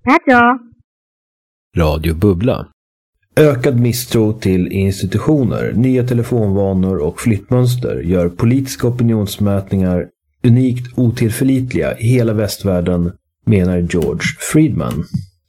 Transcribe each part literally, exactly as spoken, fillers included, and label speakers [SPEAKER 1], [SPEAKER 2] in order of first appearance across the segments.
[SPEAKER 1] Hej.
[SPEAKER 2] Radio Bubbla. Ökad misstro till institutioner, nya telefonvanor och flyttmönster gör politiska opinionsmätningar unikt otillförlitliga i hela västvärlden, menar George Friedman.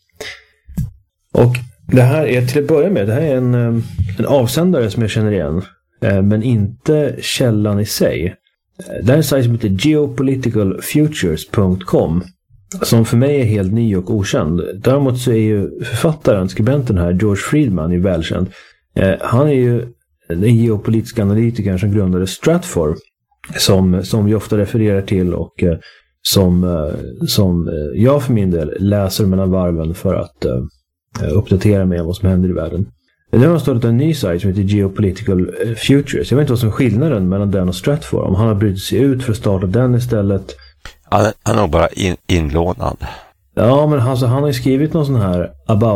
[SPEAKER 2] Och det här är till att börja med, det här är en, en avsändare som jag känner igen, men inte källan i sig. Det här är en sajt som heter geopolitical futures punkt com som för mig är helt ny och okänd. Däremot så är ju författaren, skribenten här, George Friedman, är välkänd. Han är ju den geopolitiska analytikern som grundade Stratfor, som, som vi ofta refererar till och som, som jag för min del läser mellan varven för att uppdatera mig om vad som händer i världen. Nu har han startat en ny sajt som heter Geopolitical Futures. Jag vet inte vad som är skillnaden mellan den och Stratfor. Om han har brutit sig ut för att starta den istället.
[SPEAKER 3] Han, han är nog bara in, inlånad.
[SPEAKER 2] Ja, men alltså, han har ju skrivit någon sån här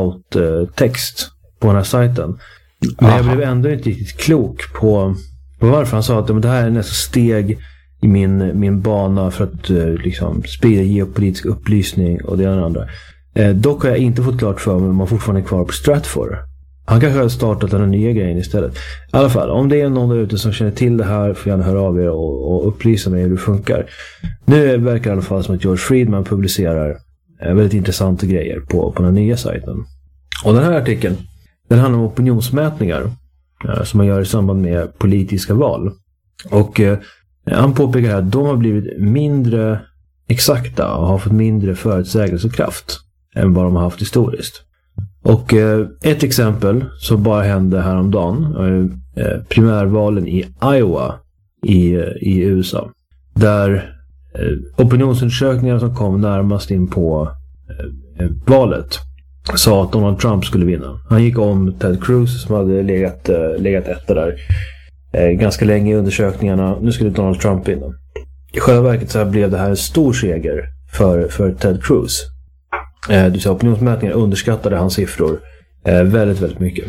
[SPEAKER 2] about-text på den här sajten. Men Aha. jag blev ändå inte riktigt klok på, på varför. Han sa att men det här är nästa steg i min, min bana för att liksom, sprida geopolitisk upplysning och det ena och andra. Eh, dock har jag inte fått klart för mig om man fortfarande är kvar på Stratfor. Han kanske har startat den nya grejen istället. I alla fall, om det är någon där ute som känner till det här får gärna höra av er och, och upplysa mig hur det funkar. Nu verkar det i alla fall som att George Friedman publicerar eh, väldigt intressanta grejer på, på den nya sajten. Och den här artikeln, den handlar om opinionsmätningar eh, som man gör i samband med politiska val. Och eh, han påpekar här att de har blivit mindre exakta och har fått mindre förutsägelsekraft än vad de har haft historiskt. Och eh, ett exempel som bara hände häromdagen är eh, primärvalen i Iowa i, i U S A. Där eh, opinionsundersökningar som kom närmast in på eh, valet sa att Donald Trump skulle vinna. Han gick om Ted Cruz som hade legat, eh, legat efter där eh, ganska länge i undersökningarna. Nu skulle Donald Trump vinna. I själva verket så blev det här en stor seger för, för Ted Cruz. Eh, du sa opinionsmätningar underskattade hans siffror eh, väldigt, väldigt mycket.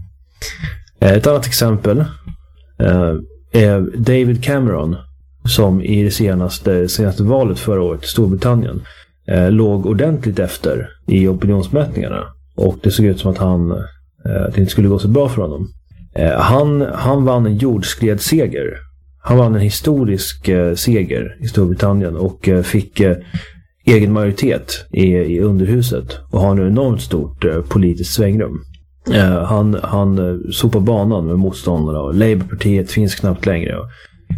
[SPEAKER 2] Eh, ett annat exempel eh, är David Cameron som i det senaste, senaste valet förra året i Storbritannien eh, låg ordentligt efter i opinionsmätningarna. Och det såg ut som att han eh, att det inte skulle gå så bra för honom. Eh, han, han vann en jordskredsseger. Han vann en historisk eh, seger i Storbritannien och eh, fick eh, egen majoritet i, i underhuset och har nu enormt stort eh, politiskt svängrum. Eh, han han eh, sopar banan med motståndarna och Labourpartiet finns knappt längre. Och,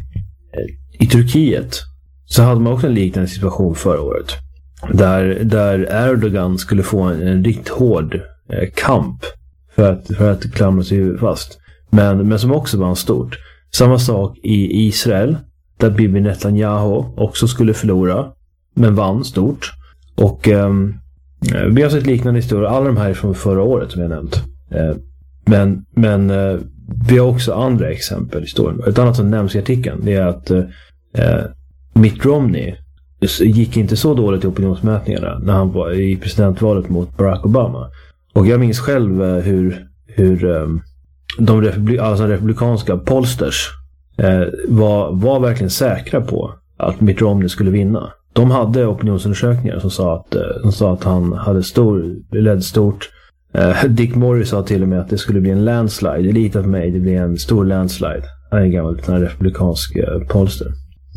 [SPEAKER 2] eh, I Turkiet så hade man också en liknande situation förra året där, där Erdogan skulle få en, en riktigt hård eh, kamp för att, för att klamra sig fast. Men, men som också var stort. Samma sak i Israel där Bibi Netanyahu också skulle förlora men vann stort. Och eh, vi har sett liknande historier. Alla de här är från förra året som jag nämnt. Eh, men men eh, vi har också andra exempel i historien. Ett annat som nämns i artikeln det är att eh, Mitt Romney gick inte så dåligt i opinionsmätningarna när han var i presidentvalet mot Barack Obama. Och jag minns själv eh, hur, hur eh, de republi- alltså republikanska pollsters eh, var, var verkligen säkra på att Mitt Romney skulle vinna. De hade opinionsundersökningar som sa att, som sa att han hade stor, led stort. Eh, Dick Morris sa till och med att det skulle bli en landslide. Det litar på mig, det blir en stor landslide. Han är en gammal republikansk eh, polster.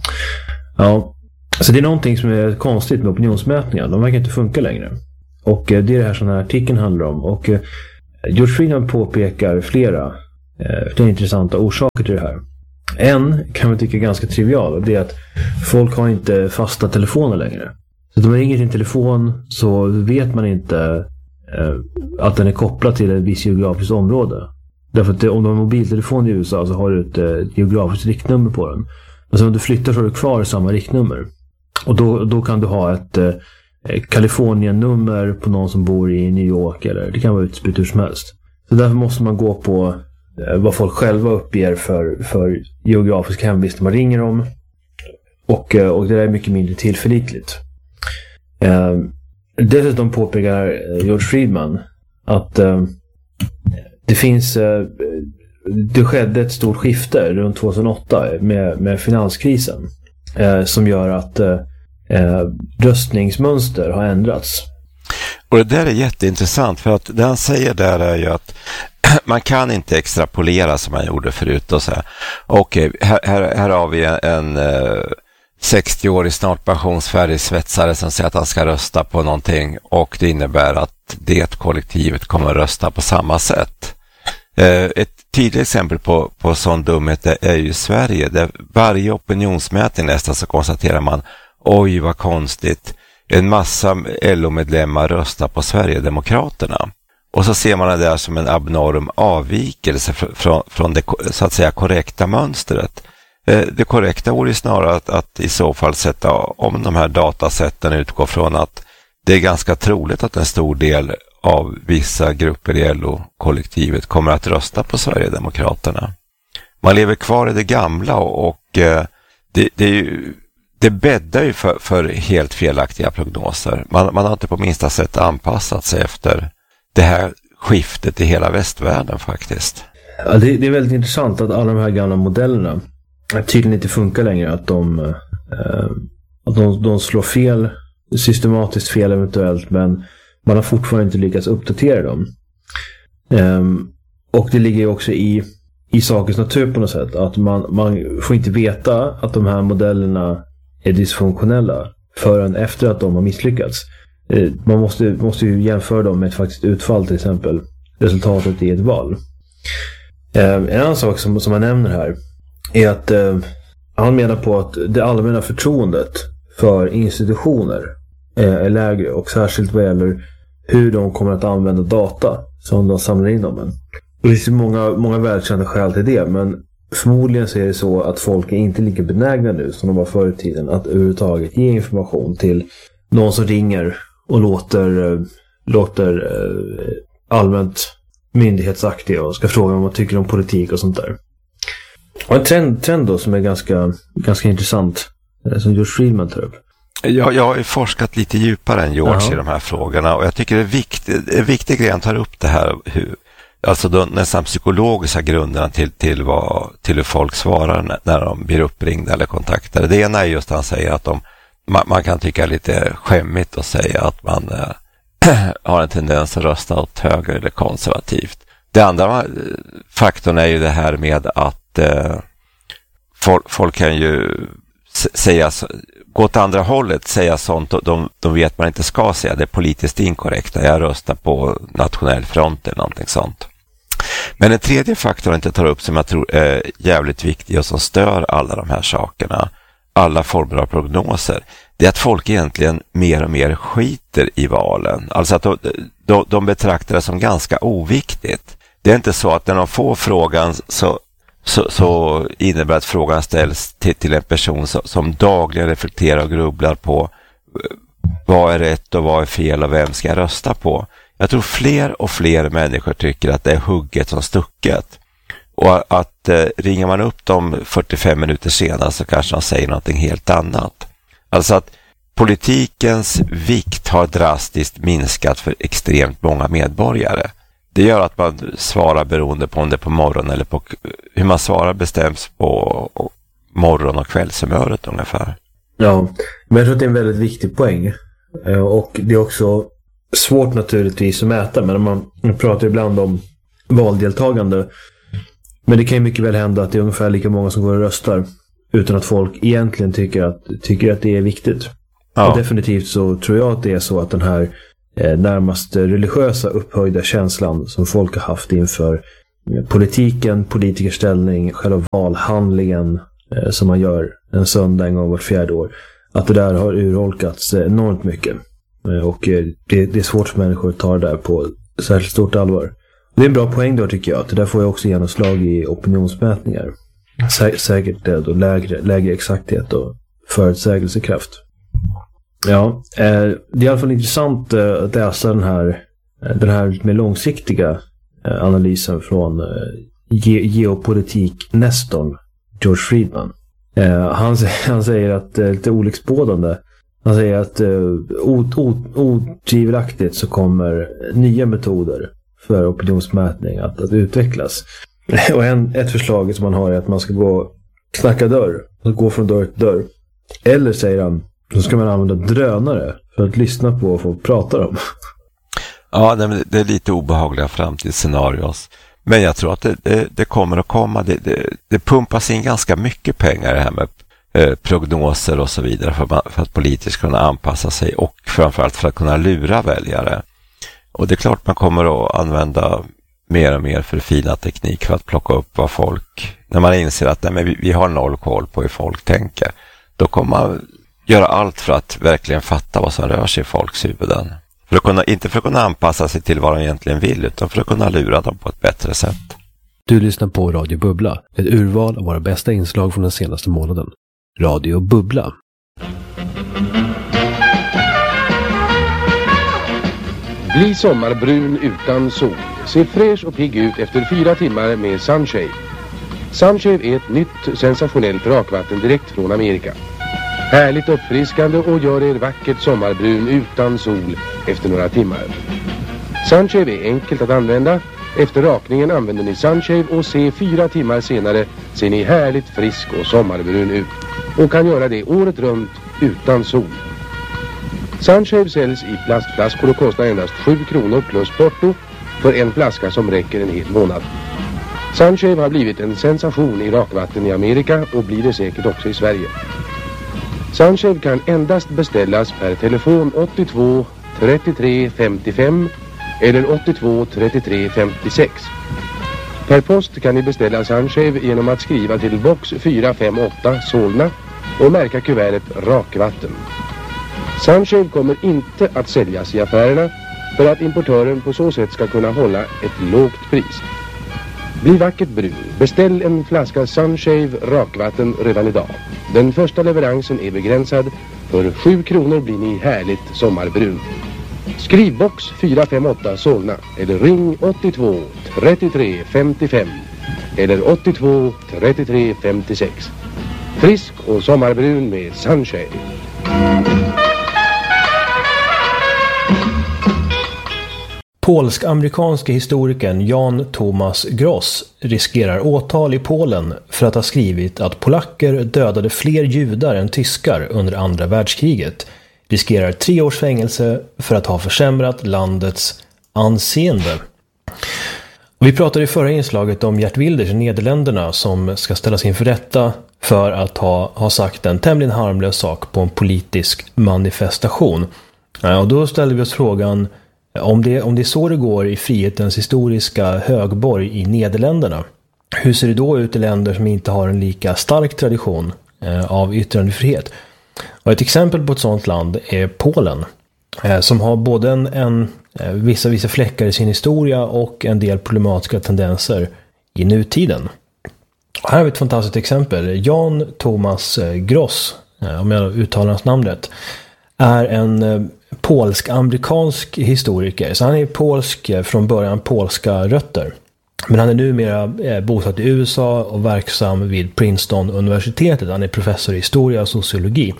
[SPEAKER 2] Ja, så det är någonting som är konstigt med opinionsmätningar. De verkar inte funka längre. Och eh, det är det här som den här artikeln handlar om. Och eh, George Friedman påpekar flera eh, intressanta orsaker till det här. En kan man tycka är ganska trivial och det är att folk har inte fasta telefoner längre. Så om man ringer till en telefon så vet man inte eh, att den är kopplad till ett visst geografiskt område. Därför att det, om du har en mobiltelefon i U S A så har du ett, ett geografiskt riktnummer på den. Men så om du flyttar så har du kvar samma riktnummer. Och då, då kan du ha ett eh, Kalifornien-nummer på någon som bor i New York eller det kan vara utspritt hur som helst. Så därför måste man gå på vad folk själva uppger för, för geografisk hemvist man ringer om. Och, och det är mycket mindre tillförlitligt. Eh, dessutom påpekar George Friedman att eh, det finns eh, det skedde ett stort skifte runt tjugohundraåtta med, med finanskrisen eh, som gör att eh, röstningsmönster har ändrats.
[SPEAKER 3] Och det där är jätteintressant, för att det han säger där är ju att man kan inte extrapolera som man gjorde förut och säga okej, okay, här, här, här har vi en, en uh, sextio-årig snart pensionsfärdig svetsare som säger att han ska rösta på någonting, och det innebär att det kollektivet kommer att rösta på samma sätt. Uh, ett tydligt exempel på, på sån dumhet är, är ju Sverige, där varje opinionsmätning nästan så konstaterar man oj vad konstigt, en massa L O-medlemmar röstar på Sverigedemokraterna. Och så ser man det där som en abnorm avvikelse från, från det så att säga korrekta mönstret. Det korrekta vore snarare att, att i så fall sätta om de här datasätten utgår från att det är ganska troligt att en stor del av vissa grupper i L O-kollektivet kommer att rösta på Sverigedemokraterna. Man lever kvar i det gamla, och, och det, det är ju Det bäddar ju för, för helt felaktiga prognoser. Man, man har inte på minsta sätt anpassat sig efter det här skiftet i hela västvärlden faktiskt.
[SPEAKER 2] Ja, det, det är väldigt intressant att alla de här gamla modellerna tydligen inte funkar längre. Att de, eh, att de, de slår fel, systematiskt fel eventuellt, men man har fortfarande inte lyckats uppdatera dem. Eh, och det ligger ju också i, i sakens natur på något sätt. Att man, man får inte veta att de här modellerna är dysfunktionella förrän efter att de har misslyckats. Man måste, måste ju jämföra dem med ett faktiskt utfall, till exempel resultatet i ett val. En annan sak som, som han nämner här är att eh, han menar på att det allmänna förtroendet för institutioner eh, är lägre, och särskilt vad gäller hur de kommer att använda data som de samlar in om en. Det finns många, många välkända skäl till det, men förmodligen så är det så att folk är inte lika benägna nu som de var förr i tiden att överhuvudtaget ge information till någon som ringer och låter, låter allmänt myndighetsaktiga och ska fråga vad man tycker om politik och sånt där. Och en trend, trend då som är ganska, ganska intressant, som George Friedman tar upp.
[SPEAKER 3] Ja, jag har forskat lite djupare än George
[SPEAKER 2] Jaha.
[SPEAKER 3] i de här frågorna, och jag tycker det är viktigt, en viktig grej han tar upp det här, hur alltså de nästan psykologiska grunderna till, till, vad, till hur folk svarar när, när de blir uppringda eller kontaktade. Det ena är just att han säger att de, man, man kan tycka lite skämmigt och säga att man äh, har en tendens att rösta åt höger eller konservativt. Det andra faktorn är ju det här med att äh, folk, folk kan ju säga, gå åt andra hållet, säga sånt de, de vet man inte ska säga. Det är politiskt inkorrekta. Jag röstar på nationell front eller någonting sånt. Men en tredje faktor jag inte tar upp som jag tror är jävligt viktig och som stör alla de här sakerna, alla former av prognoser, det är att folk egentligen mer och mer skiter i valen. Alltså att de, de, de betraktar det som ganska oviktigt. Det är inte så att när de får frågan så Så, så innebär att frågan ställs till, till en person som, som dagligen reflekterar och grubblar på vad är rätt och vad är fel och vem ska jag rösta på. Jag tror fler och fler människor tycker att det är hugget som stucket. Och att, att eh, ringer man upp dem fyrtiofem minuter senare så kanske de säger någonting helt annat. Alltså att politikens vikt har drastiskt minskat för extremt många medborgare. Det gör att man svarar beroende på om det är på morgon eller på hur man svarar bestäms på morgon- och kvällshumöret ungefär.
[SPEAKER 2] Ja, men jag tror att det är en väldigt viktig poäng. Och det är också svårt naturligtvis att mäta, men man pratar ibland om valdeltagande. Men det kan ju mycket väl hända att det är ungefär lika många som går och röstar utan att folk egentligen tycker att, tycker att det är viktigt. Ja. Och definitivt så tror jag att det är så att den här närmast religiösa upphöjda känslan som folk har haft inför politiken, politikers ställning, själva valhandlingen eh, som man gör en söndag en gång vart fjärde år, att det där har urholkats enormt mycket. Eh, och eh, det, det är svårt för människor att ta det där på särskilt stort allvar. Och det är en bra poäng då, tycker jag, att det där får ju också genomslag i opinionsmätningar. Sä- säkert då lägre, lägre exakthet och förutsägelsekraft. Ja, eh, det är i alla fall intressant eh, att läsa den här, eh, den här med långsiktiga eh, analysen från eh, ge- geopolitik-nestorn George Friedman. Eh, han, han säger att det eh, är lite olycksbådande. Han säger att eh, otvivelaktigt så kommer nya metoder för opinionsmätning att, att utvecklas. Och en, ett förslag som man har är att man ska gå knacka dörr, gå från dörr till dörr. Eller, säger han, så ska man använda drönare för att lyssna på vad folk pratar om.
[SPEAKER 3] Ja, det är lite obehagliga framtidsscenarios. Men jag tror att det, det, det kommer att komma. Det, det, det pumpas in ganska mycket pengar i det här med eh, prognoser och så vidare för, man, för att politiskt kunna anpassa sig och framförallt för att kunna lura väljare. Och det är klart man kommer att använda mer och mer för fina teknik för att plocka upp vad folk, när man inser att nej, men vi, vi har noll koll på hur folk tänker. Då kommer man göra allt för att verkligen fatta vad som rör sig i folks huvuden. För att kunna, inte för att kunna anpassa sig till vad de egentligen vill, utan för att kunna lura dem på ett bättre sätt.
[SPEAKER 1] Du lyssnar på Radio Bubbla, ett urval av våra bästa inslag från den senaste månaden. Radio Bubbla.
[SPEAKER 4] Bli sommarbrun utan sol. Se fräsch och pigg ut efter fyra timmar med Sunshave. Sunshave är ett nytt sensationellt rakvatten direkt från Amerika. Härligt uppfriskande och gör er vackert sommarbrun utan sol efter några timmar. Sunshave är enkelt att använda. Efter rakningen använder ni Sunshave och se fyra timmar senare ser ni härligt frisk och sommarbrun ut. Och kan göra det året runt utan sol. Sunshave säljs i plastflaskor och kostar endast sju kronor plus porto för en flaska som räcker en hel månad. Sunshave har blivit en sensation i rakvatten i Amerika och blir det säkert också i Sverige. Sunshave kan endast beställas per telefon åttiotvå trettiotre femtiofem eller åttiotvå trettiotre femtiosex. Per post kan ni beställa Sunshave genom att skriva till box fyra fem åtta Solna och märka kuvertet rakvatten. Sunshave kommer inte att säljas i affärerna för att importören på så sätt ska kunna hålla ett lågt pris. Bli vackert brun. Beställ en flaska Sunshave rakvatten redan idag. Den första leveransen är begränsad. För sju kronor blir ni härligt sommarbrun. Skriv box fyra fem åtta Solna eller ring åttiotvå trettiotre femtiofem eller åttiotvå trettiotre femtiosex. Frisk och sommarbrun med Sunshave.
[SPEAKER 2] Polsk-amerikanske historikern Jan Thomas Gross riskerar åtal i Polen för att ha skrivit att polacker dödade fler judar än tyskar under andra världskriget. Riskerar tre års fängelse för att ha försämrat landets anseende. Vi pratade i förra inslaget om Geert Wilders i Nederländerna som ska ställas inför rätta för att ha, ha sagt en tämligen harmlös sak på en politisk manifestation. Och då ställde vi oss frågan om det, om det är så det går i frihetens historiska högborg i Nederländerna. Hur ser det då ut i länder som inte har en lika stark tradition eh, av yttrandefrihet? Och ett exempel på ett sådant land är Polen eh, som har både en, en eh, vissa, vissa fläckar i sin historia och en del problematiska tendenser i nutiden. Och här har vi ett fantastiskt exempel. Jan Thomas Gross, eh, om jag uttalar hans namn rätt, är en eh, polsk-amerikansk historiker. Så han är polsk från början, polska rötter. Men han är numera eh, bosatt i U S A och verksam vid Princeton-universitetet. Han är professor i historia och sociologi.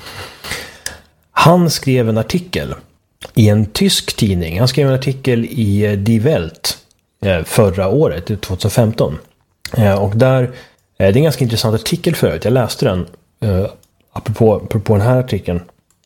[SPEAKER 2] Han skrev en artikel i en tysk tidning. Han skrev en artikel i Die Welt eh, förra året, tjugohundrafemton. Eh, och där, eh, det är en ganska intressant artikel förut. Jag läste den eh, apropå, apropå den här artikeln.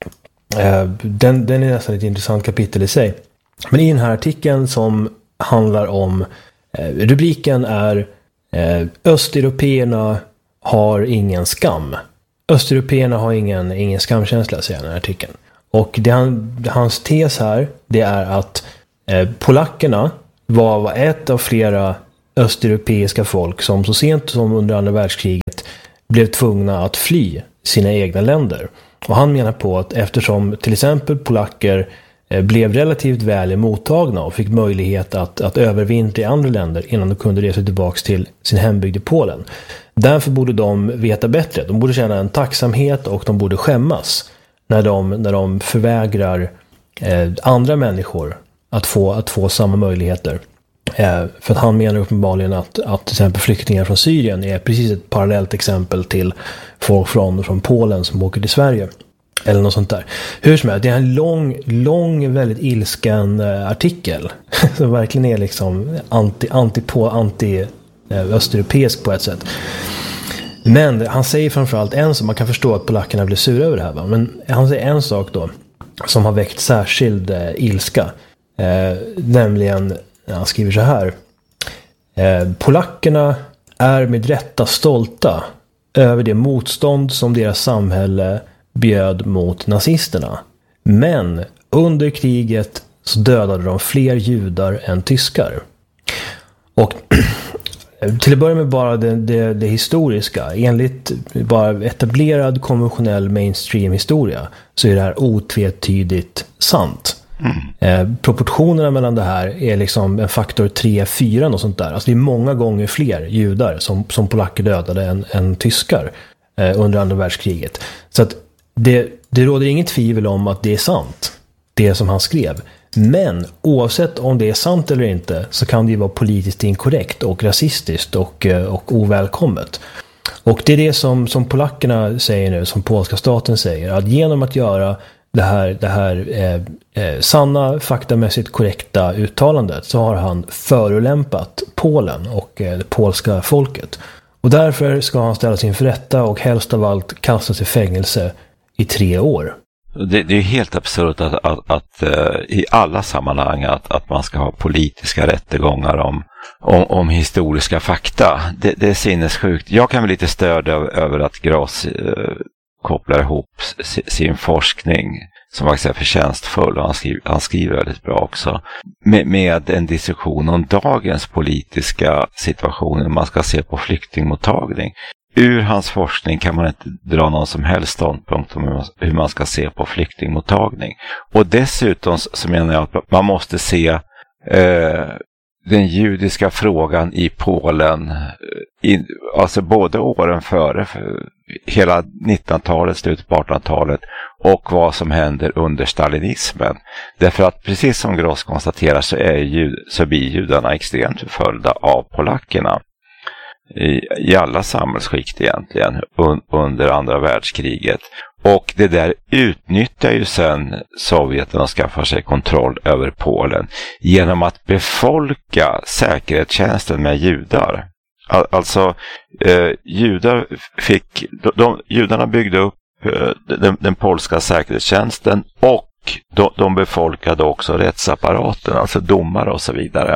[SPEAKER 2] Den, den är nästan ett intressant kapitel i sig. Men i den här artikeln som handlar om eh, rubriken är eh, Östeuropeerna har ingen skam. Östeuropeerna har ingen, ingen skamkänsla, säger den här artikeln. Och det han, hans tes här, det är att eh, polackerna var, var ett av flera östeuropeiska folk som så sent som under andra världskriget blev tvungna att fly sina egna länder. Och han menar på att eftersom till exempel polacker blev relativt väl emottagna och fick möjlighet att, att övervintra i andra länder innan de kunde resa tillbaka till sin hembygd i Polen. Därför borde de veta bättre. De borde känna en tacksamhet och de borde skämmas när de, när de förvägrar eh, andra människor att få, att få samma möjligheter. Eh, för att han menar uppenbarligen att, att till exempel flyktingar från Syrien är precis ett parallellt exempel till folk från, från Polen som åker till Sverige. Eller något sånt där. Hur som helst, det är en lång, lång, väldigt ilsken eh, artikel. Som verkligen är liksom anti, anti på, anti eh, östeuropeisk på ett sätt. Men han säger framförallt en som man kan förstå att polackerna blir sura över det här. Va? Men han säger en sak då som har väckt särskild eh, ilska. Eh, nämligen, han skriver så här. Eh, polackerna är med rätta stolta över det motstånd som deras samhälle bjöd mot nazisterna. Men under kriget så dödade de fler judar än tyskar. Och till att börja med bara det, det, det historiska. Enligt bara etablerad konventionell mainstream-historia så är det här otvetydigt sant. Mm. Eh, proportionerna mellan det här är liksom en faktor tre fyra och sånt där. Alltså det är många gånger fler judar som, som polacker dödade än, än tyskar eh, under andra världskriget. Så att det, det råder inget tvivel om att det är sant, det som han skrev. Men oavsett om det är sant eller inte så kan det ju vara politiskt inkorrekt och rasistiskt och, och ovälkommet. Och det är det som, som polackerna säger nu, som polska staten säger, att genom att göra det här, det här eh, eh, sanna, faktamässigt korrekta uttalandet så har han förolämpat Polen och eh, det polska folket. Och därför ska han ställas inför rätta och helst av allt kastas i fängelse i tre år.
[SPEAKER 3] Det, det är helt absurt att, att, att, att uh, i alla sammanhang att, att man ska ha politiska rättegångar om, om, om historiska fakta. Det, det är sinnessjukt. Jag kan bli lite störd över, över att Gross uh, kopplar ihop s, sin forskning som faktiskt är förtjänstfull, och han skriver, han skriver väldigt bra också, med, med en diskussion om dagens politiska situation. Man ska se på flyktingmottagning. Ur hans forskning kan man inte dra någon som helst ståndpunkt om hur man ska se på flyktingmottagning. Och dessutom så menar jag att man måste se eh, den judiska frågan i Polen, in, alltså både åren före, hela nittonhundratalet, slutet på artonhundratalet, och vad som händer under stalinismen. Därför att precis som Gross konstaterar så, är jud, så blir judarna extremt förföljda av polackerna. I, i alla samhällsskikt egentligen un, under andra världskriget. Och det där utnyttjar ju sen Sovjeten och skaffar sig kontroll över Polen genom att befolka säkerhetstjänsten med judar. All, alltså eh, judar fick de, de, judarna byggde upp eh, den, den polska säkerhetstjänsten, och de, de befolkade också rättsapparaten, alltså domare och så vidare.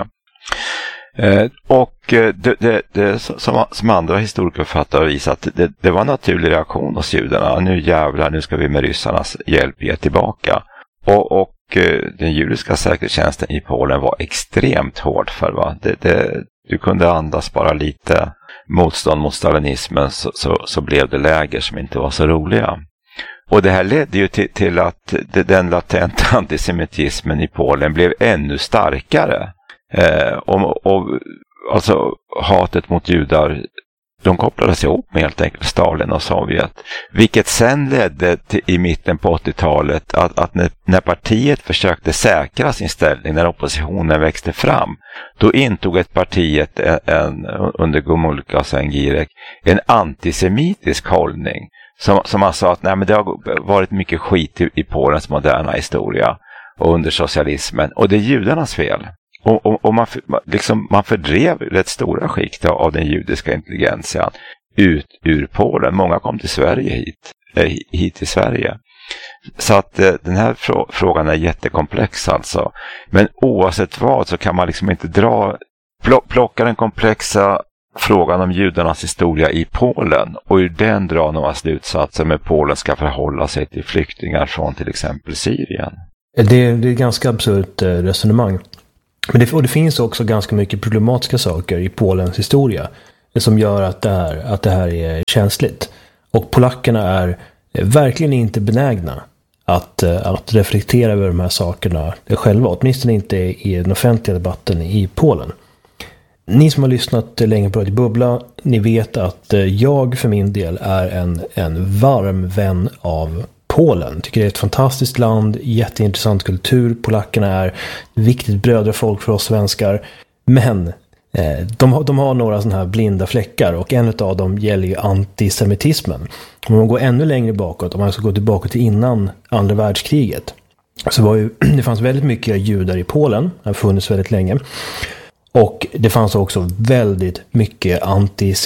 [SPEAKER 3] Eh, och eh, det, det, det som, som andra historikerförfattare har visat, det, det var en naturlig reaktion hos judarna. Nu jävlar, nu ska vi med ryssarnas hjälp ge tillbaka. Och, och eh, den judiska säkerhetstjänsten i Polen var extremt hård för, va? Det, det, du kunde andas bara lite motstånd mot stalinismen, så, så, så blev det läger som inte var så roliga. Och det här ledde ju till, till att den latenta antisemitismen i Polen blev ännu starkare. Eh, och, och alltså hatet mot judar, de kopplades ihop med helt enkelt Stalin och Sovjet, vilket sen ledde till, i mitten på åttiotalet, att, att när, när partiet försökte säkra sin ställning, när oppositionen växte fram, då intog ett partiet en, en, under Gomulka och sen Gierek en antisemitisk hållning, som, som man sa att nej, men det har varit mycket skit i, i Polens moderna historia och under socialismen, och det är judarnas fel. Och, och, och man, liksom, man fördrev rätt stora skikt av den judiska intelligentian ut ur Polen. Många kom till Sverige hit, eh, hit till Sverige. Så att eh, den här frå- frågan är jättekomplex alltså. Men oavsett vad så kan man liksom inte dra, pl- plocka den komplexa frågan om judarnas historia i Polen och ur den dra några slutsatser med Polen ska förhålla sig till flyktingar från till exempel Syrien.
[SPEAKER 2] Det, det är ett ganska absurt eh, resonemang. Men det, och det finns också ganska mycket problematiska saker i Polens historia som gör att det här, att det här är känsligt. Och polackerna är verkligen inte benägna att, att reflektera över de här sakerna själva, åtminstone inte i den offentliga debatten i Polen. Ni som har lyssnat länge på Radio Bubbla, ni vet att jag för min del är en, en varm vän av Polen. Tycker det är ett fantastiskt land, jätteintressant kultur. Polackerna är viktigt brödrafolk för oss svenskar. Men eh, de, de har några sådana här blinda fläckar, och en av dem gäller ju antisemitismen. Om man går ännu längre bakåt, om man ska gå tillbaka till innan andra världskriget, så var ju, det fanns väldigt mycket judar i Polen, det har funnits väldigt länge. Och det fanns också väldigt mycket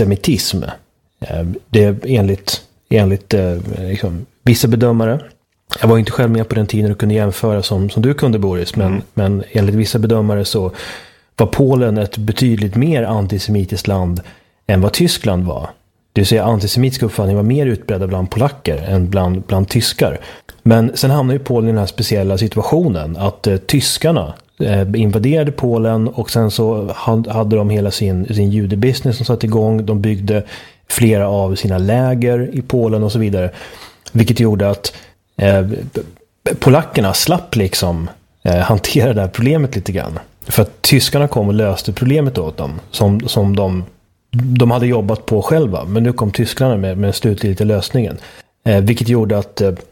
[SPEAKER 2] antisemitism. Eh, det är enligt, enligt eh, liksom, vissa bedömare jag var inte själv med på den tiden och kunde jämföra som, som du kunde, Boris, men, mm. men enligt vissa bedömare så var Polen ett betydligt mer antisemitiskt land än vad Tyskland var. Det vill säga antisemitiska uppfattningar var mer utbredda bland polacker än bland, bland tyskar. Men sen hamnade ju Polen i den här speciella situationen att eh, tyskarna eh, invaderade Polen och sen så hade de hela sin, sin judebusiness som satt igång. De byggde flera av sina läger i Polen och så vidare. Vilket gjorde att eh, polackerna slapp liksom eh, hantera det här problemet lite grann. För att tyskarna kom och löste problemet åt dem som, som de, de hade jobbat på själva. Men nu kom tyskarna med, med slutgiltiga lösningen. Eh, vilket gjorde att eh,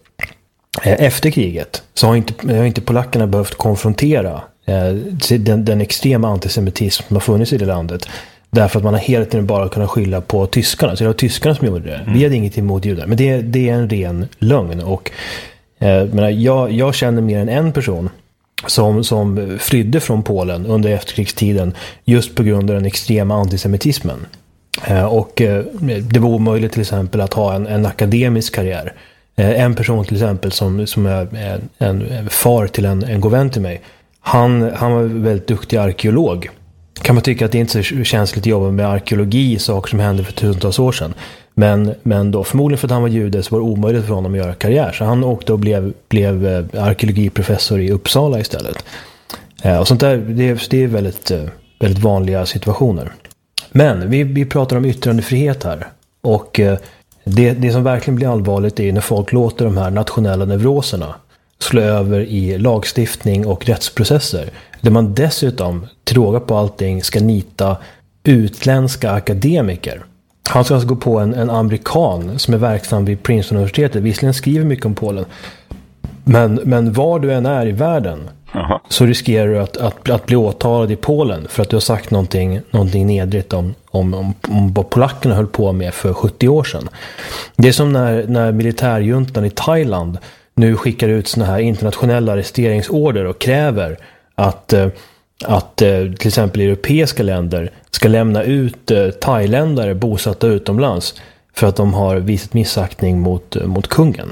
[SPEAKER 2] efter kriget så har inte, har inte polackerna behövt konfrontera eh, den, den extrema antisemitism som har funnits i det landet. Därför att man har hela tiden bara kunnat skylla på tyskarna. Så det var tyskarna som gjorde det. Mm. Vi hade inget emot judar. Men det, det är en ren lögn. Och, eh, menar, jag, jag känner mer än en person som, som flydde från Polen under efterkrigstiden just på grund av den extrema antisemitismen. Eh, och eh, det var omöjligt till exempel att ha en, en akademisk karriär. Eh, en person till exempel som, som är en, en far till en, en god vän till mig. Han, han var väldigt duktig arkeolog. Kan man tycka att det inte är så känsligt att jobba med arkeologi, saker som hände för tusentals år sedan. Men, men då förmodligen för att han var jude så var det omöjligt för honom att göra karriär. Så han åkte och blev, blev arkeologiprofessor i Uppsala istället. Eh, och sånt där, det, det är väldigt, väldigt vanliga situationer. Men vi, vi pratar om yttrandefrihet här. Och eh, det, det som verkligen blir allvarligt är när folk låter de här nationella neuroserna slå över i lagstiftning och rättsprocesser. Där man dessutom trågar på allting ska nita utländska akademiker. Han ska alltså gå på en, en amerikan som är verksam vid Princeton-universitetet. Visserligen skriver mycket om Polen. Men, men var du än är i världen Aha. så riskerar du att, att, att bli åtalad i Polen för att du har sagt någonting, någonting nedrigt om, om, om, om vad polackerna höll på med för sjuttio år sedan. Det är som när, när militärjuntan i Thailand nu skickar ut såna här internationella arresteringsorder och kräver att, att till exempel europeiska länder ska lämna ut thailändare bosatta utomlands för att de har visat missaktning mot, mot kungen.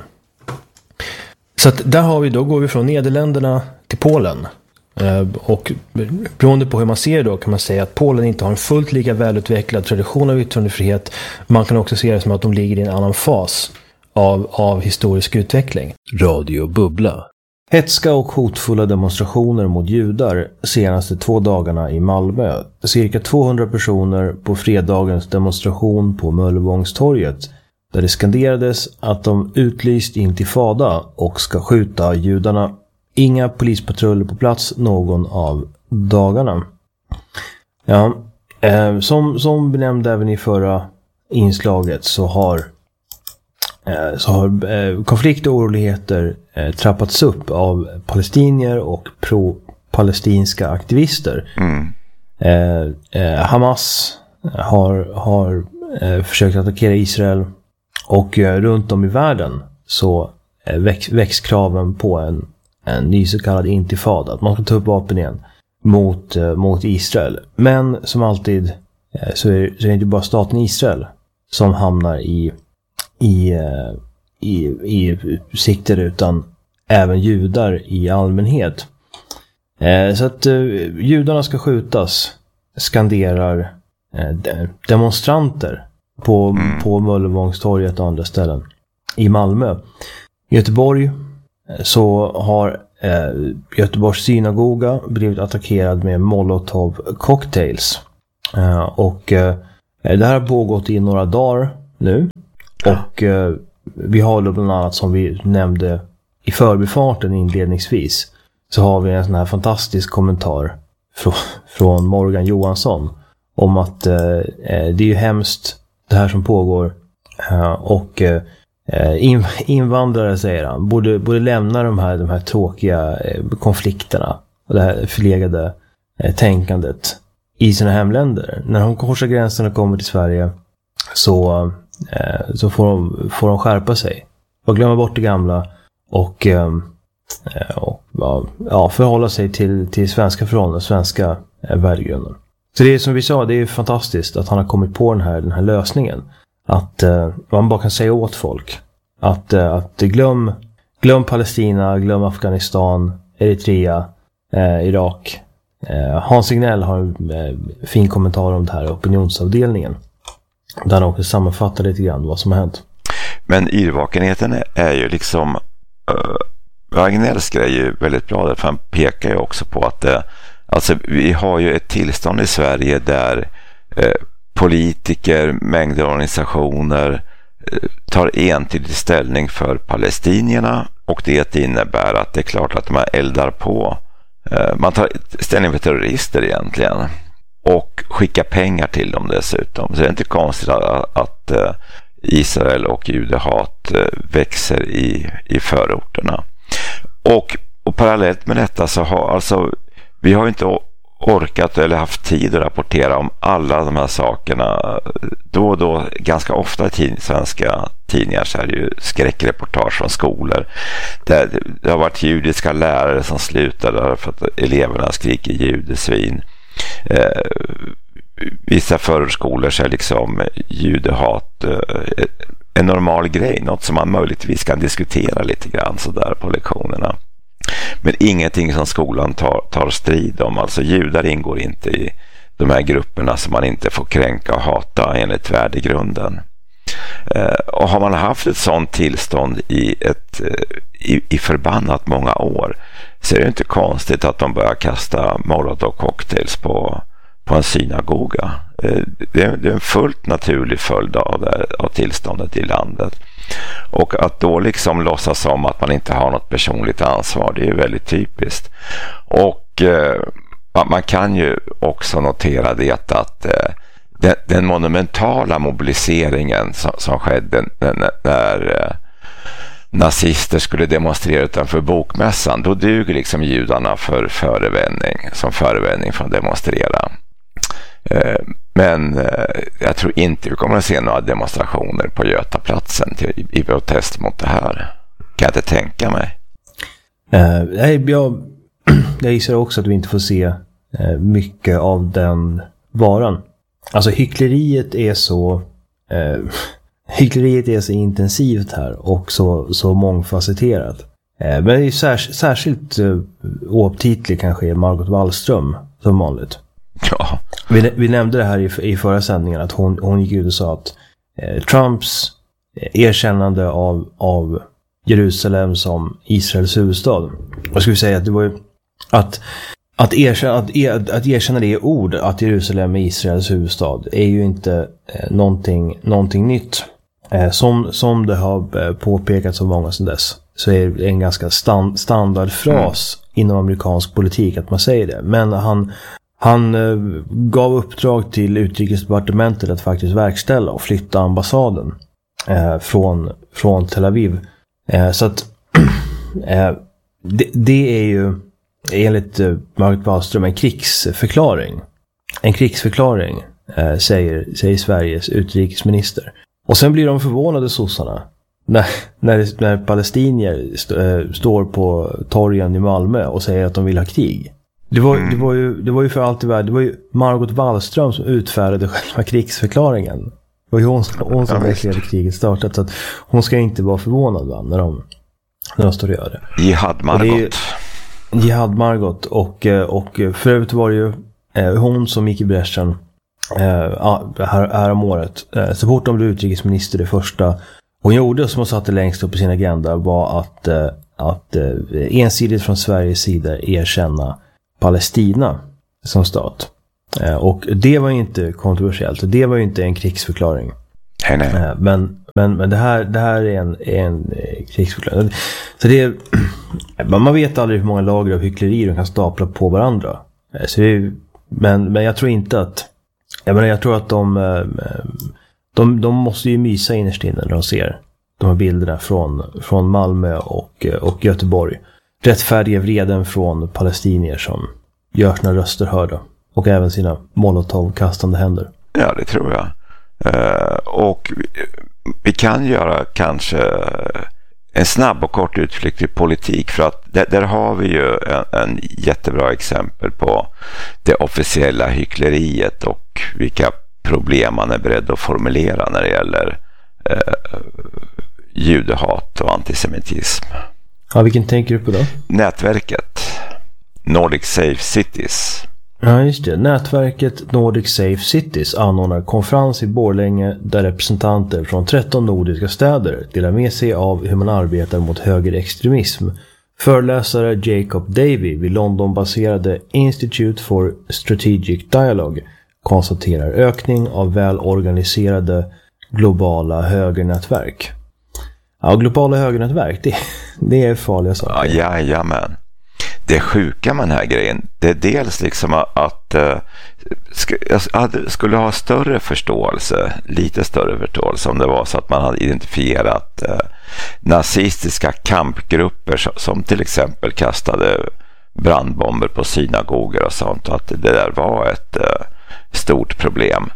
[SPEAKER 2] Så att där har vi då, går vi från Nederländerna till Polen. Och beroende på hur man ser då kan man säga att Polen inte har en fullt lika välutvecklad tradition av yttrandefrihet. Man kan också se det som att de ligger i en annan fas av, av historisk utveckling.
[SPEAKER 1] Radio Bubbla.
[SPEAKER 2] Hetska och hotfulla demonstrationer mot judar senaste två dagarna i Malmö. Cirka tvåhundra personer på fredagens demonstration på Möllevångstorget där det skanderades att de utlyst intifada och ska skjuta judarna. Inga polispatruller på plats någon av dagarna. Ja, eh, som, som benämnde även i förra inslaget så har så har eh, konflikt och oroligheter eh, trappats upp av palestinier och pro-palestinska aktivister. Mm. Eh, eh, Hamas har, har eh, försökt attackera Israel och eh, runt om i världen så eh, väx, väcks kraven på en, en ny så kallad intifada. Att man ska ta upp vapen igen mot, eh, mot Israel. Men som alltid eh, så, är, så är det inte bara staten Israel som hamnar i I, i, i sikter utan även judar i allmänhet. Eh, så att eh, judarna ska skjutas skanderar eh, de, demonstranter på, mm. på Möllevångstorget och andra ställen i Malmö. I Göteborg eh, så har eh, Göteborgs synagoga blivit attackerad med Molotov cocktails. Eh, och eh, det här har pågått i några dagar nu. Och eh, vi har då bland annat som vi nämnde i förbifarten inledningsvis så har vi en sån här fantastisk kommentar från, från Morgan Johansson om att eh, det är ju hemskt det här som pågår eh, och eh, in, invandrare säger han borde, borde lämna de här, de här tråkiga eh, konflikterna och det här förlegade eh, tänkandet i sina hemländer. När de korsar gränsen och kommer till Sverige så så får de, får de skärpa sig och glömma bort det gamla och, och ja, förhålla sig till, till svenska förhållanden, svenska värdegrunder. Så det är som vi sa, det är fantastiskt att han har kommit på den här, den här lösningen. Att man bara kan säga åt folk att, att glöm, glöm Palestina, glöm Afghanistan, Eritrea, eh, Irak. Eh, Hans Signell har en eh, fin kommentar om det här, opinionsavdelningen. Där han också sammanfattar lite grann vad som har hänt.
[SPEAKER 3] Men yrvakenheten är, är ju liksom uh, Wagnells grej är ju väldigt bra där, för han pekar ju också på att det, alltså vi har ju ett tillstånd i Sverige där eh, politiker, mängder av organisationer eh, tar entydig ställning för palestinierna, och det innebär att det är klart att man eldar på, eh, man tar ställning för terrorister egentligen och skickar pengar till dem dessutom. Så det är inte konstigt att, att eh, Israel och judehat eh, växer i, i förorterna. Och, och parallellt med detta så har alltså vi har inte orkat eller haft tid att rapportera om alla de här sakerna. Då och då, ganska ofta i tid, svenska tidningar, så är det ju skräckreportage från skolor där det har varit judiska lärare som slutade för att eleverna skriker judesvin. Eh, vissa förskolor så är liksom judehat eh, en normal grej, något som man möjligtvis kan diskutera lite grann så där på lektionerna. Men ingenting som skolan tar, tar strid om. Alltså judar ingår inte i de här grupperna som man inte får kränka och hata enligt värdegrunden. Eh, och har man haft ett sådant tillstånd i, ett, i, i förbannat många år, så är det inte konstigt att de börjar kasta molotov-cocktails på, på en synagoga. Eh, det, är, det är en fullt naturlig följd av, det, av tillståndet i landet. Och att då liksom låtsas som att man inte har något personligt ansvar, det är ju väldigt typiskt. Och eh, man kan ju också notera det att eh, den, den monumentala mobiliseringen som, som skedde när, när eh, nazister skulle demonstrera utanför bokmässan, då duger liksom judarna för förevändning, som förevändning för att demonstrera. Eh, men eh, jag tror inte vi kommer att se några demonstrationer på Götaplatsen till, i, i protest mot det här. Kan jag inte tänka mig.
[SPEAKER 2] Eh, nej, jag, jag gissar också att vi inte får se eh, mycket av den varan. Alltså hyckleriet är så eh, hyckleriet är så intensivt här och så, så mångfacetterat. Eh, men det är särs- särskilt eh, oaptitlig kanske är Margot Wallström som vanligt.
[SPEAKER 3] Ja.
[SPEAKER 2] Vi, vi nämnde det här i, i förra sändningen att hon, hon gick ut och sa att eh, Trumps erkännande av, av Jerusalem som Israels huvudstad. Vad ska vi säga? Att det var ju att, att, erkänna, att, er, att erkänna det i ord att Jerusalem är Israels huvudstad är ju inte eh, någonting, någonting nytt. Eh, som, som det har påpekats av många sedan dess, så är det en ganska stand, standardfras mm. inom amerikansk politik att man säger det. Men han Han eh, gav uppdrag till utrikesdepartementet att faktiskt verkställa och flytta ambassaden eh, från, från Tel Aviv. Eh, så att eh, det, det är ju enligt eh, Margot Wallström en krigsförklaring. En krigsförklaring eh, säger, säger Sveriges utrikesminister. Och sen blir de förvånade sossarna när, när, när palestinier st- äh, står på torgen i Malmö och säger att de vill ha krig. Det var, mm. det var, ju, det var ju för allt i världen, det var ju Margot Wallström som utfärdade själva krigsförklaringen. Det var ju hon, hon som verkligen kriget startat, så att hon ska inte vara förvånad va, när, de, när de står och gör det.
[SPEAKER 3] Jihad Margot.
[SPEAKER 2] Jihad Margot och, och för övrigt var det ju eh, hon som gick i bräschen eh, här, här om året. Eh, så fort hon blev utrikesminister, det första hon gjorde som hon satte längst upp på sin agenda var att, eh, att eh, ensidigt från Sveriges sida erkänna Palestina som stat. Eh, och det var ju inte kontroversiellt. Det var ju inte en krigsförklaring.
[SPEAKER 3] Nej, nej.
[SPEAKER 2] Eh, men, men, men det här, det här är en, en eh, krigsförklaring. Så det är, man vet aldrig hur många lager av hyckleri de kan stapla på varandra. Eh, så det är, men, men jag tror inte att jag, menar, jag tror att de, eh, de de måste ju mysa innerst inne när de ser de här bilderna från, från Malmö och, och Göteborg. Rättfärdiga vreden från palestinier som gör sina röster hörda. Och även sina molotov-kastande händer.
[SPEAKER 3] Ja, det tror jag. Uh, och vi, vi kan göra kanske en snabb och kort utflykt i politik. För att där, där har vi ju en, en jättebra exempel på det officiella hyckleriet och vilka problem man är beredd att formulera när det gäller uh, judehat och antisemitism.
[SPEAKER 2] Ja, vilken tänker du på då?
[SPEAKER 3] Nätverket Nordic Safe Cities.
[SPEAKER 2] Ja, just det. Nätverket Nordic Safe Cities anordnar konferens i Borlänge där representanter från tretton nordiska städer delar med sig av hur man arbetar mot högerextremism. Föreläsare Jacob Davey vid Londonbaserade Institute for Strategic Dialogue konstaterar ökning av välorganiserade globala högernätverk. Ja, globala högernätverk, det, det är farliga saker.
[SPEAKER 3] Ja, jajamän. Det sjuka med den här grejen, det är dels liksom att, att jag skulle ha större förståelse, lite större förståelse om det var så att man hade identifierat eh, nazistiska kampgrupper som, som till exempel kastade brandbomber på synagogor och sånt, och att det där var ett eh, stort problem.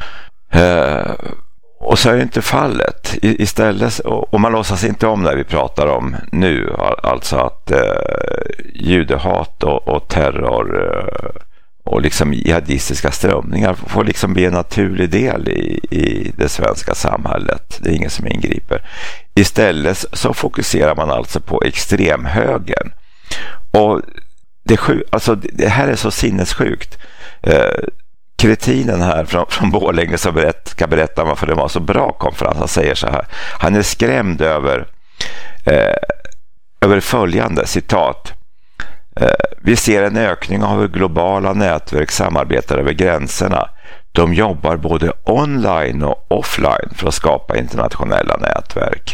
[SPEAKER 3] Eh, och så är det inte fallet. I, istället, och man låtsas inte om det vi pratar om nu, alltså att eh, judehat och, och terror eh, och liksom jihadistiska strömningar får liksom bli en naturlig del i, i det svenska samhället. Det är ingen som ingriper. Istället så fokuserar man alltså på extremhögern. Och det, sjuk, alltså det här är så sinnessjukt. Eh, Kretinen här från, från Borlänge som berätt, ska berätta varför det var så bra konferens. Han säger så här. Han är skrämd över, eh, över följande citat. Eh, vi ser en ökning av hur globala nätverk samarbetar över gränserna. De jobbar både online och offline för att skapa internationella nätverk.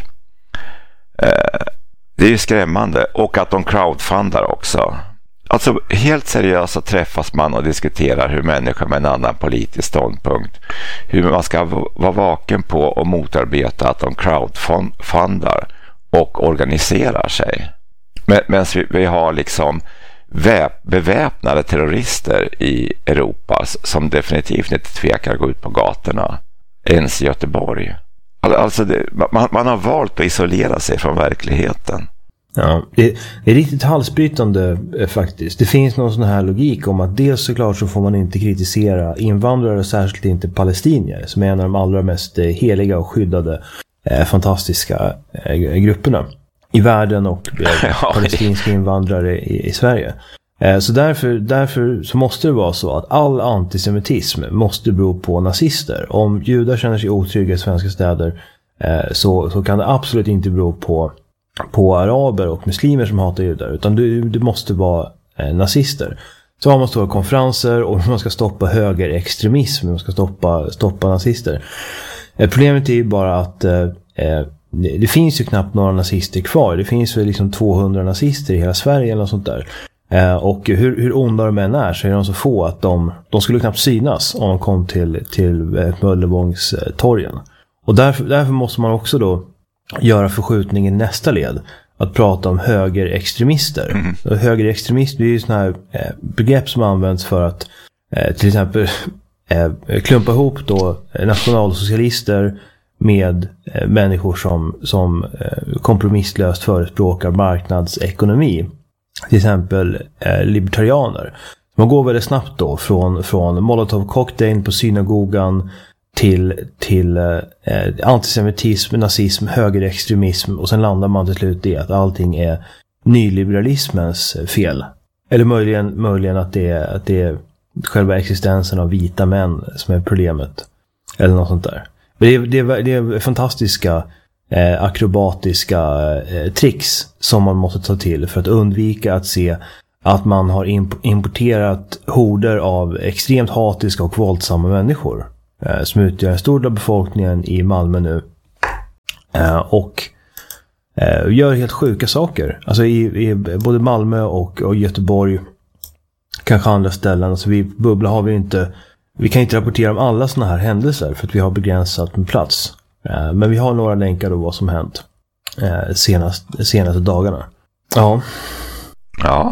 [SPEAKER 3] Eh, det är ju skrämmande. Och att de crowdfundar också. Alltså helt seriöst så träffas man och diskuterar hur människor med en annan politisk ståndpunkt, hur man ska vara vaken på och motarbeta att de crowdfundar och organiserar sig. Men, men vi, vi har liksom väp, beväpnade terrorister i Europa som definitivt inte tvekar gå ut på gatorna, ens i Göteborg. Alltså det, man, man har valt att isolera sig från verkligheten.
[SPEAKER 2] Ja, det, det är riktigt halsbrytande eh, faktiskt. Det finns någon sån här logik om att dels såklart så får man inte kritisera invandrare, särskilt inte palestinier, som är en av de allra mest eh, heliga och skyddade eh, fantastiska eh, grupperna i världen, och eh, palestinska invandrare i, i Sverige. Eh, så därför, därför så måste det vara så att all antisemitism måste bero på nazister. Om judar känner sig otrygga i svenska städer eh, så, så kan det absolut inte bero på på araber och muslimer som hatar judar, utan det, det måste vara eh, nazister. Så har man stora konferenser och man ska stoppa högerextremism, man ska stoppa, stoppa nazister. Eh, problemet är ju bara att eh, det, det finns ju knappt några nazister kvar. Det finns väl liksom tvåhundra nazister i hela Sverige eller något sånt där. Eh, och hur, hur onda de än är så är de så få att de, de skulle knappt synas om de kom till, till eh, Möllevångstorgen. Och därför, därför måste man också då göra förskjutning i nästa led. Att prata om högerextremister. Mm. Högerextremism är ju sådana här eh, begrepp som används för att eh, till exempel eh, klumpa ihop då nationalsocialister med eh, människor som, som eh, kompromisslöst förespråkar marknadsekonomi. Till exempel eh, libertarianer. Man går väldigt snabbt då från, från Molotov-cocktail på synagogan till, till eh, antisemitism, nazism, högerextremism, och sen landar man till slut i att allting är nyliberalismens fel. Eller möjligen, möjligen att, det är, att det är själva existensen av vita män som är problemet. Eller något sånt där. Men det är, det är, det är fantastiska eh, akrobatiska eh, tricks som man måste ta till för att undvika att se att man har imp- importerat horder av extremt hatiska och våldsamma människor eh, som utgör en stor del av befolkningen i Malmö nu. Eh, och eh, gör helt sjuka saker. Alltså i, i både Malmö och, och Göteborg, kanske andra ställen. Alltså vi Bubbla har vi inte, vi kan inte rapportera om alla såna här händelser för att vi har begränsat med plats. Eh, men vi har några länkar om vad som hänt eh, senast, senaste dagarna. Ja.
[SPEAKER 3] Ja.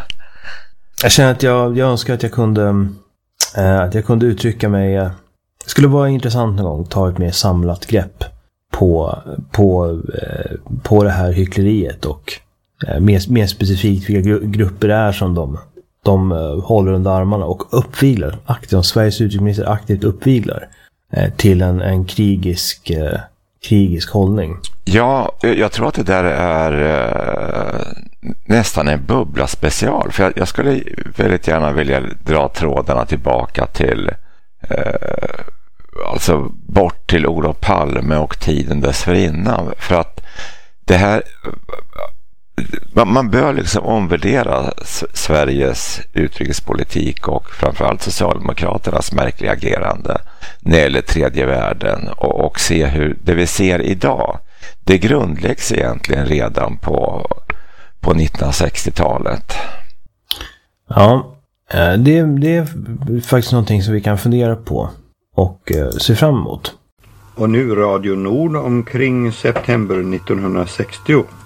[SPEAKER 2] Jag känner att jag, jag önskar att jag kunde eh, att jag kunde uttrycka mig. Eh, det skulle vara intressant någon gång att ta ett mer samlat grepp på, på, eh, på det här hyckleriet och eh, mer, mer specifikt vilka gru- grupper det är som de, de eh, håller under armarna och uppviglar aktivt, Sveriges utrikesminister aktivt uppviglar eh, till en, en krigisk, eh, krigisk hållning.
[SPEAKER 3] Ja, jag tror att det där är eh, nästan en bubbla special. För jag, jag skulle väldigt gärna vilja dra trådarna tillbaka till eh, alltså bort till Olof Palme och tiden dessförinnan. För att det här, man, man bör liksom omvärdera Sveriges utrikespolitik och framförallt Socialdemokraternas märkliga agerande när det gäller tredje världen och, och se hur det vi ser idag, det grundläggs egentligen redan på, på nittonhundrasextiotalet.
[SPEAKER 2] Ja, det, det är faktiskt någonting som vi kan fundera på och se fram emot.
[SPEAKER 5] Och nu Radio Nord omkring september nittonhundrasextio.